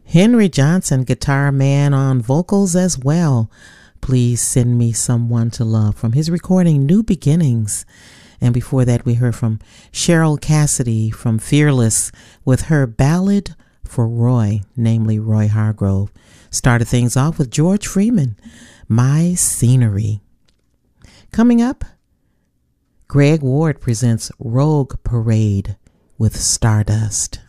Henry Johnson, guitar man on vocals as well. Please Send Me Someone to Love from his recording New Beginnings. And before that, we heard from Cheryl Cassidy from Fearless with her ballad for Roy, namely Roy Hargrove. Started things off with George Freeman, My Scenery. Coming up, Greg Ward presents Rogue Parade with Stardust.